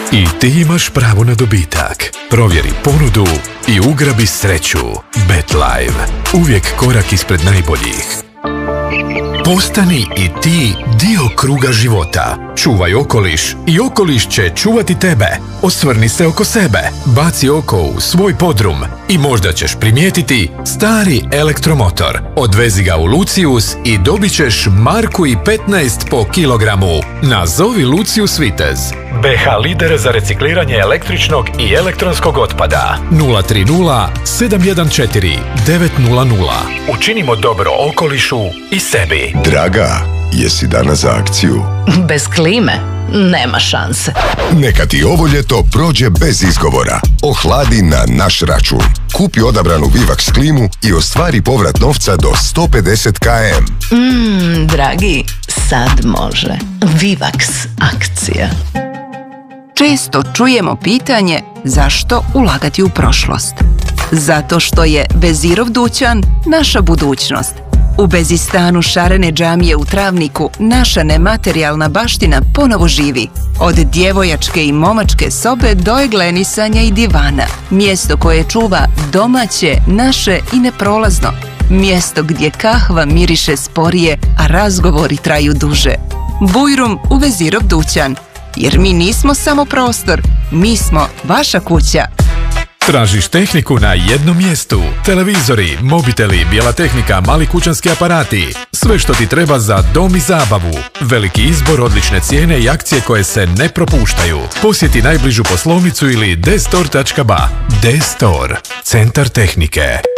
I ti imaš pravo na dobitak. Provjeri ponudu i ugrabi sreću. BetLive. Uvijek korak ispred najboljih. Postani i ti dio kruga života. Čuvaj okoliš i okoliš će čuvati tebe. Osvrni se oko sebe, baci oko u svoj podrum i možda ćeš primijetiti stari elektromotor. Odvezi ga u Lucius i dobit ćeš 1,15 po kilogramu. Nazovi Lucius Vitez. BH lider za recikliranje električnog i elektronskog otpada. 030 714 900. Učinimo dobro okolišu i sebi. Draga, jesi danas za akciju? Bez klime nema šanse. Neka ti ovo ljeto prođe bez izgovora. Ohladi na naš račun. Kupi odabranu Vivax klimu i ostvari povrat novca do 150 km. Dragi, sad može. Vivax akcija. Često čujemo pitanje zašto ulagati u prošlost. Zato što je Vezirov dućan naša budućnost. U Bezistanu šarene džamije u Travniku naša nematerijalna baština ponovo živi. Od djevojačke i momačke sobe do eglenisanja i divana. Mjesto koje čuva domaće, naše i neprolazno. Mjesto gdje kahva miriše sporije, a razgovori traju duže. Bujrum u Vezirov dućan. Jer mi nismo samo prostor, mi smo vaša kuća. Tražiš tehniku na jednom mjestu. Televizori, mobiteli, bijela tehnika, mali kućanski aparati. Sve što ti treba za dom i zabavu. Veliki izbor, odlične cijene i akcije koje se ne propuštaju. Posjeti najbližu poslovnicu ili dstore.ba. D-Store. Centar tehnike.